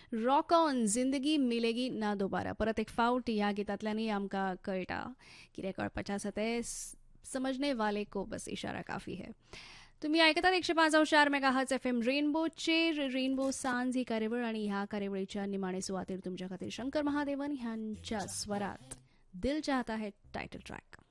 Rock on जिंदगी मिलेगी ना दोबारा परत एक फावट ह्या गितांतल्यानय आमकां कळटा कितें कळपाचें आसा तें समझने वाले को बस इशारा काफी है. तुम्ही ऐकतात 105.4 मेगाहर्ट्झ FM रेनबोचेर रेनबो सांज ही कार्यावळ आणि ह्या कार्यावळीच्या निमाणे सुवातेर तुमच्या खातीर शंकर महादेवन ह्यांच्या स्वरात दिल चाहता है टायटल ट्रॅक.